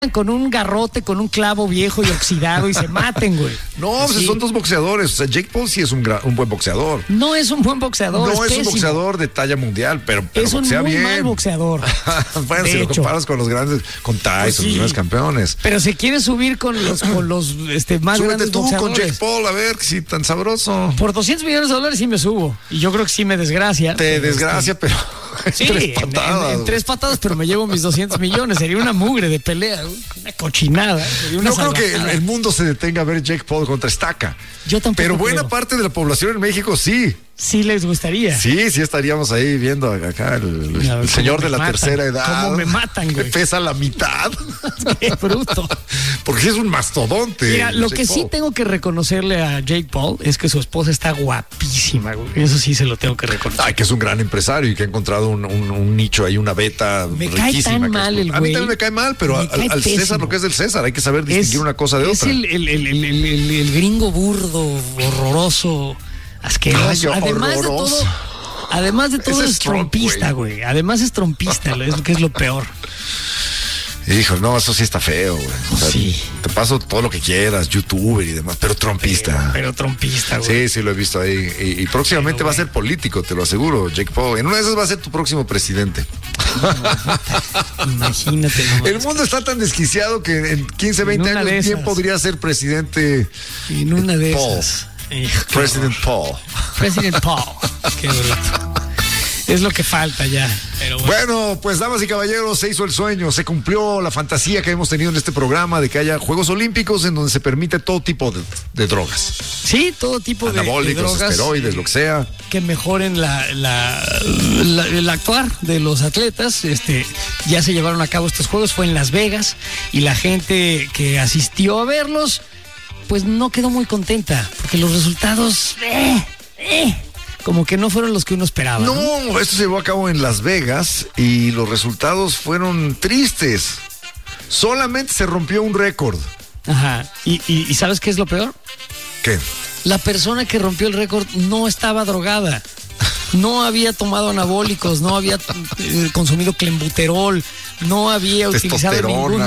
con un garrote, con un clavo viejo y oxidado y se maten, güey. No, sí. Son dos boxeadores. O sea, Jake Paul sí es un buen boxeador. No es un buen boxeador. No es un boxeador de talla mundial, pero es un boxea muy bien. mal boxeador. Bueno, si lo comparas con los grandes, con Tyson, los grandes campeones. Pero se quiere subir con los más Súbete grandes tú boxeadores. con Jake Paul, a ver, si tan sabroso. Por $200 millones sí me subo. Y yo creo que sí me desgracia. Te desgracia, pero sí, tres patadas. En 3 patadas, pero me llevo mis 200 millones. Sería una mugre de pelea, una cochinada. Una no creo que el mundo se detenga a ver Jake Paul contra Estaca. Yo tampoco. Pero buena creo. parte de la población en México sí. Sí les gustaría. Sí estaríamos ahí viendo acá el señor de la tercera edad. ¿Cómo me matan, güey? Que pesa la mitad. Qué bruto. Porque es un mastodonte. Mira, lo que sí tengo que reconocerle a Jake Paul es que su esposa está guapísima, güey. Eso sí se lo tengo que reconocer. Ay, que es un gran empresario y que ha encontrado un nicho ahí, una beta me riquísima. Cae tan mal el güey. A mí también me cae mal, pero al César lo que es del César. Hay que saber distinguir una cosa de otra. Es el gringo burdo, horroroso, asqueroso. Ay, Además de todo es trompista, güey. Además es trompista, es lo que es lo peor. Hijo, no, eso sí está feo, güey. O sea, sí. Te paso todo lo que quieras, youtuber y demás, pero trompista. Pero trompista, güey. Sí, lo he visto ahí. Y próximamente va a ser político, te lo aseguro, Jake Paul. En una de esas va a ser tu próximo presidente. Imagínate. No, el mundo está tan desquiciado que en 15, 20 años ¿quién podría ser presidente? En una de Paul. esas. President Paul. President Paul. Qué bruto. Es lo que falta ya. Pero bueno, pues damas y caballeros, se hizo el sueño, se cumplió la fantasía que hemos tenido en este programa de que haya Juegos Olímpicos en donde se permite todo tipo de drogas. Sí, todo tipo anabólicos, de drogas, esteroides, lo que sea. Que mejoren el actuar de los atletas. Ya se llevaron a cabo estos Juegos, fue en Las Vegas y la gente que asistió a verlos, pues no quedó muy contenta porque los resultados como que no fueron los que uno esperaba. No, esto se llevó a cabo en Las Vegas y los resultados fueron tristes. Solamente se rompió un récord. Ajá. ¿Y sabes qué es lo peor? ¿Qué? La persona que rompió el récord no estaba drogada. No había tomado anabólicos, no había consumido clenbuterol, no había utilizado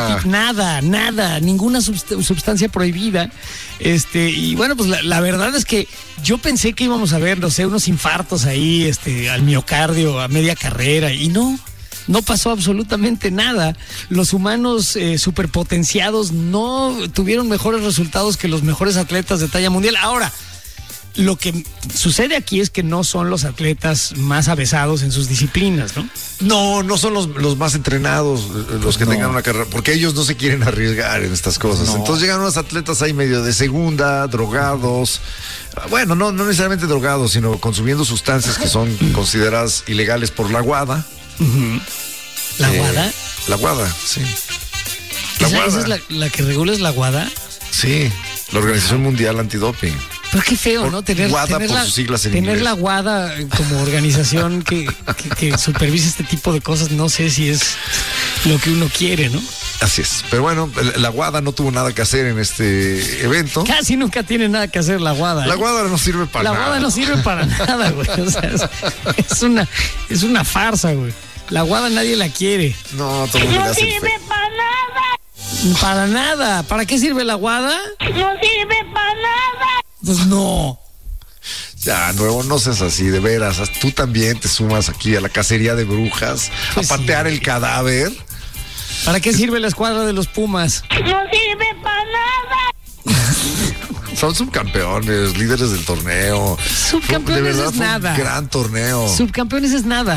ninguna sustancia prohibida. Y bueno, pues la verdad es que yo pensé que íbamos a ver, no sé, unos infartos ahí, al miocardio a media carrera, y no pasó absolutamente nada. Los humanos superpotenciados no tuvieron mejores resultados que los mejores atletas de talla mundial. Ahora, lo que sucede aquí es que no son los atletas más avesados en sus disciplinas, ¿no? No son los más entrenados, los que tengan una carrera, porque ellos no se quieren arriesgar en estas cosas. No. Entonces llegan unos atletas ahí medio de segunda, drogados. Bueno, no necesariamente drogados, sino consumiendo sustancias que son consideradas ilegales por la WADA. Uh-huh. ¿La WADA? La WADA, sí. ¿Esa es la que regula es la WADA? Sí, la Organización Mundial Antidoping. Pero qué feo, ¿no? Tener sus siglas en inglés. La WADA como organización que supervisa este tipo de cosas, no sé si es lo que uno quiere, ¿no? Así es. Pero bueno, la WADA no tuvo nada que hacer en este evento. Casi nunca tiene nada que hacer la WADA. La WADA no sirve para nada. La WADA no sirve para nada, güey. O sea, es una farsa, güey. La WADA nadie la quiere. No, todo el mundo no sirve para nada. Para nada. ¿Para qué sirve la WADA? No sirve para nada. Pues no. Ya, Nuevo, no seas así, de veras. Tú también te sumas aquí a la cacería de brujas, pues a patear el cadáver. ¿Para qué sirve la escuadra de los Pumas? No sirve para nada. Son subcampeones, líderes del torneo. Subcampeones de verdad, es nada. Un gran torneo. Subcampeones es nada,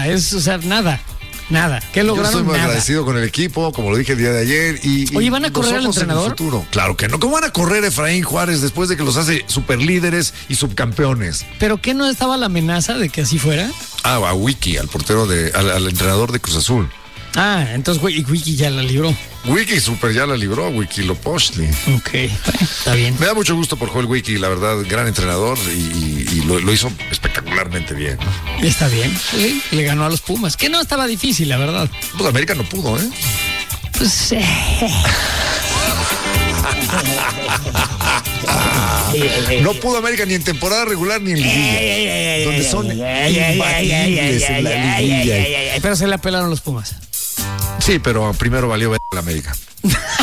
nada. ¿Qué lograron? Yo estoy muy nada. agradecido con el equipo, como lo dije el día de ayer. Oye, ¿van a correr al entrenador? Claro que no. ¿Cómo van a correr Efraín Juárez después de que los hace superlíderes y subcampeones? ¿Pero qué no estaba la amenaza de que así fuera? A Wiki, al portero al entrenador de Cruz Azul. Ah, entonces Wiki ya la libró. Wiki super ya la libró, Wiki Lopochtli. Ok, está bien. Me da mucho gusto por Joel Wiki, la verdad, gran entrenador y lo hizo espectacularmente bien. Está bien, sí, le ganó a los Pumas, que no estaba difícil, la verdad. Pues América no pudo, ¿eh? Pues no pudo América ni en temporada regular ni en liguilla, donde son imbatibles en la liguilla. Pero se le apelaron los Pumas. Sí, pero primero valió ver la América.